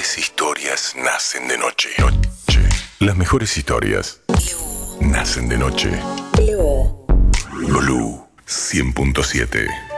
mejores historias nacen de noche. Las mejores historias nacen de noche. Blue 100.7